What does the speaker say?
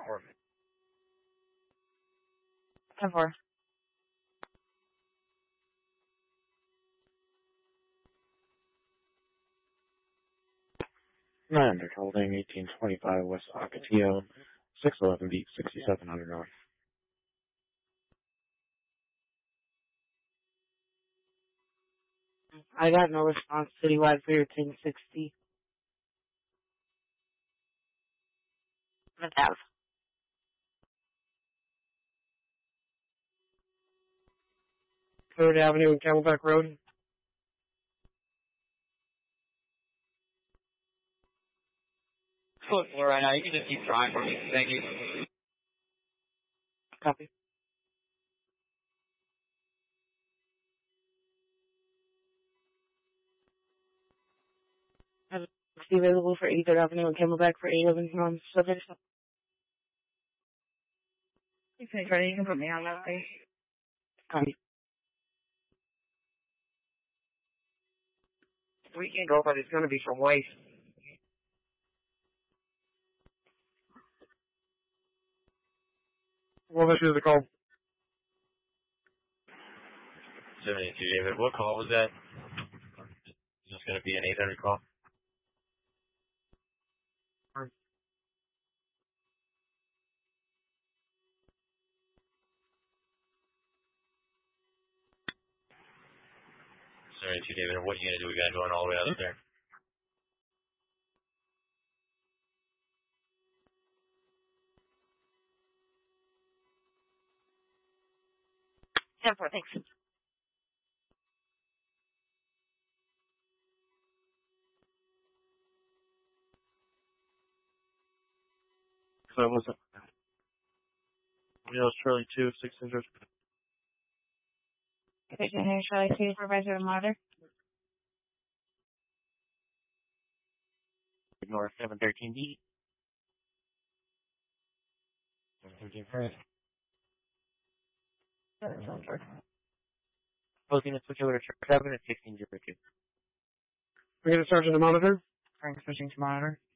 or 10-4. Commander, holding 1825 West Ocotillo, 611 beat 6700 north. I got no response citywide for your 1060. Have. 3rd Avenue and Camelback Road. Look, right now, you can just keep trying for me. Thank you. Copy. Have available for 3rd Avenue and Camelback for 811 from subject. Okay, Freddie, you can put me on that thing. Copy. We can go, but it's going to be from waste. We'll issue the call. 72 David, what call was that? Is this going to be an 800 call? Sure. 72 David, what are you going to do? We got going all the way out there. Thanks. So was it? Charlie 2, 600. Okay, here, shall I see supervisor and monitor? Ignore 713B. 713 first. Looking to switch over to 7 at 1602. We get a sergeant to monitor. Frank switching to monitor.